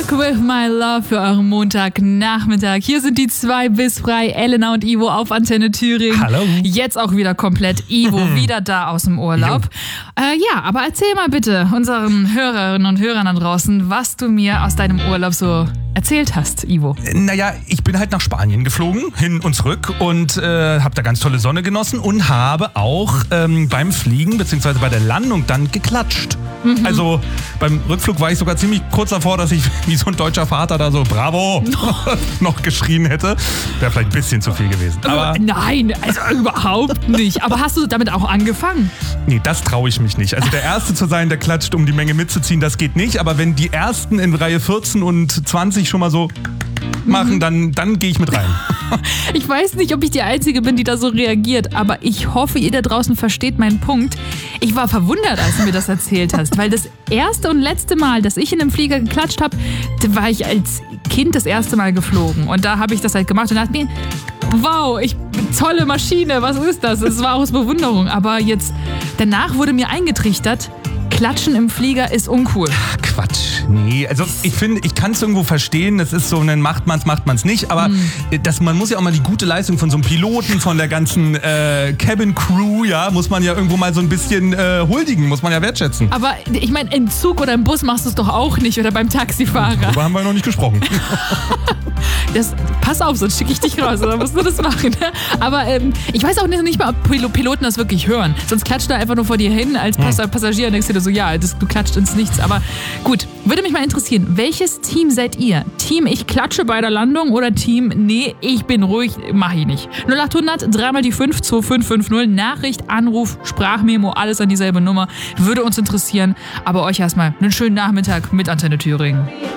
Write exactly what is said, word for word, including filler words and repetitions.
Rock with my love für euren Montagnachmittag. Hier sind die zwei bis frei, Elena und Ivo auf Antenne Thüringen. Hallo. Jetzt auch wieder komplett Ivo, wieder da aus dem Urlaub. Äh, ja, aber erzähl mal bitte unseren Hörerinnen und Hörern da draußen, was du mir aus deinem Urlaub so erzählt hast, Ivo. Naja, ich bin halt nach Spanien geflogen, hin und zurück und äh, habe da ganz tolle Sonne genossen und habe auch ähm, beim Fliegen bzw. bei der Landung dann geklatscht. Mhm. Also beim Rückflug war ich sogar ziemlich kurz davor, dass ich wie so ein deutscher Vater da so Bravo noch geschrien hätte. Wäre vielleicht ein bisschen zu viel gewesen. Aber Nein, also überhaupt nicht. Aber hast du damit auch angefangen? Nee, das traue ich mich nicht. Also der Erste zu sein, der klatscht, um die Menge mitzuziehen, das geht nicht. Aber wenn die Ersten in Reihe vierzehn und zwanzig schon mal so machen, dann, dann gehe ich mit rein. Ich weiß nicht, ob ich die Einzige bin, die da so reagiert, aber ich hoffe, ihr da draußen versteht meinen Punkt. Ich war verwundert, als du mir das erzählt hast, weil das erste und letzte Mal, dass ich in einem Flieger geklatscht habe, da war ich als Kind das erste Mal geflogen. Und da habe ich das halt gemacht und dachte mir, wow, ich tolle Maschine, was ist das? Es war aus Bewunderung. Aber jetzt, danach wurde mir eingetrichtert, Klatschen im Flieger ist uncool. Quatsch. Nee, also ich finde, ich kann es irgendwo verstehen, das ist so, dann macht man es, macht man es nicht, aber mm. das, man muss ja auch mal die gute Leistung von so einem Piloten, von der ganzen äh, Cabin Crew, ja, muss man ja irgendwo mal so ein bisschen äh, huldigen, muss man ja wertschätzen. Aber ich meine, im Zug oder im Bus machst du es doch auch nicht oder beim Taxifahrer. Darüber haben wir noch nicht gesprochen. Das, pass auf, sonst schicke ich dich raus, oder musst du das machen. Ne? Aber ähm, ich weiß auch nicht, nicht mal, ob Piloten das wirklich hören. Sonst klatscht er einfach nur vor dir hin als Pass- hm. Passagier und denkst dir so, ja, das, du klatscht ins Nichts. Aber gut, würde mich mal interessieren, welches Team seid ihr? Team, ich klatsche bei der Landung oder Team, nee, ich bin ruhig, mach ich nicht. null acht hundert, dreimal die fünf, zwei fünf fünf null, Nachricht, Anruf, Sprachmemo, alles an dieselbe Nummer. Würde uns interessieren. Aber euch erstmal einen schönen Nachmittag mit Antenne Thüringen.